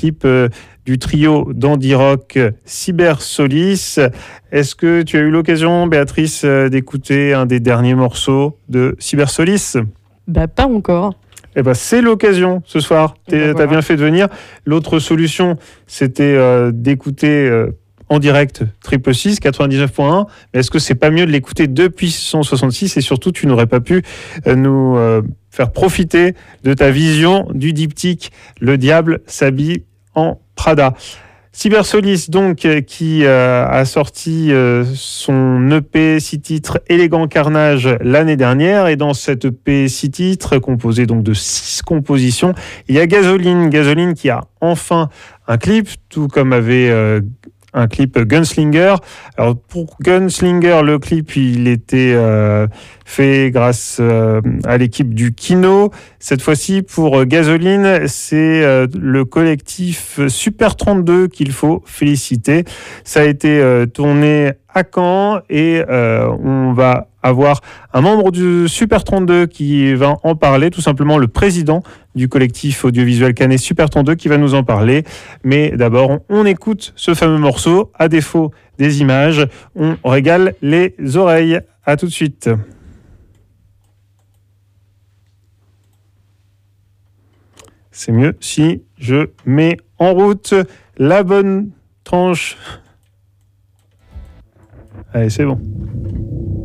clip du trio d'Andy Rock Cybersolis. Est-ce que tu as eu l'occasion, Béatrice, d'écouter un des derniers morceaux de Cybersolis ? Pas encore. Eh ben, c'est l'occasion ce soir. T'as bien fait de venir. L'autre solution, c'était d'écouter en direct Triple 6, 99.1. Mais est-ce que c'est pas mieux de l'écouter depuis 166 et surtout, tu n'aurais pas pu nous faire profiter de ta vision du diptyque Le Diable s'habille en Prada. Cybersolis, donc, qui a sorti son EP 6 titres Élégant Carnage l'année dernière. Et dans cet EP 6 titres, composé donc de 6 compositions, il y a Gasoline. Gasoline qui a enfin un clip, tout comme avait un clip Gunslinger. Alors pour Gunslinger, le clip il était fait grâce à l'équipe du Kino. Cette fois-ci pour Gasoline, c'est le collectif Super 32 qu'il faut féliciter. Ça a été tourné à Caen et on va avoir un membre du Super 32 qui va en parler, tout simplement le président du collectif audiovisuel canet Super 32 qui va nous en parler. Mais d'abord, on écoute ce fameux morceau. À défaut des images, on régale les oreilles. À tout de suite. C'est mieux si je mets en route la bonne tranche. Allez, c'est bon.